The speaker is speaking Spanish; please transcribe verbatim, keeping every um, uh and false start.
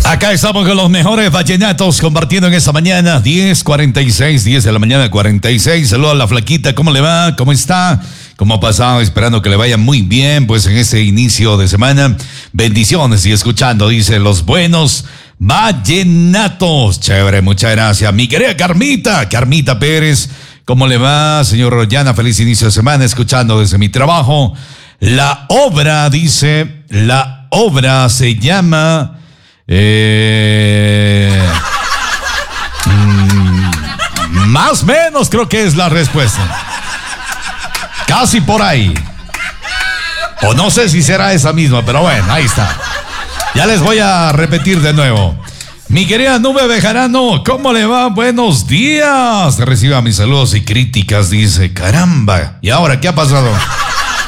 Acá estamos con los mejores vallenatos compartiendo en esta mañana, diez cuarenta y seis, diez de la mañana cuarenta y seis. Saludos a la flaquita, ¿cómo le va? ¿Cómo está? ¿Cómo ha pasado? Esperando que le vaya muy bien, pues en este inicio de semana. Bendiciones y escuchando, dice, los buenos vallenatos. Chévere, muchas gracias. Mi querida Carmita, Carmita Pérez, ¿cómo le va? Señor Rollana, feliz inicio de semana, escuchando desde mi trabajo. La obra, dice, la obra se llama... Eh, mm, más o menos creo que es la respuesta. Casi por ahí. O no sé si será esa misma, pero bueno, ahí está. Ya les voy a repetir de nuevo. Mi querida Nube Bejarano, ¿cómo le va? Buenos días. Reciba mis saludos y críticas, dice. Caramba, ¿y ahora qué ha pasado?